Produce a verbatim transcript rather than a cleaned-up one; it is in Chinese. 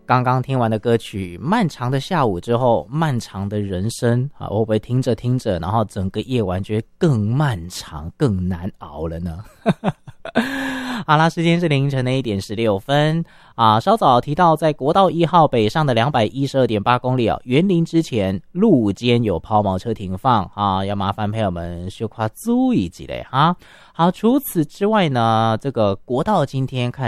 刚刚听完的歌曲《漫长的下午》之后，漫长的人生啊，会不会听着听着，然后整个夜晚觉得更漫长、更难熬了呢？好啦，时间是凌晨的一点十六分啊。稍早提到，在国道一号北上的两百一十二点八公里啊，园林之前路肩有抛锚车停放啊，要麻烦朋友们小可注意一下哈。好，除此之外呢，这个国道今天看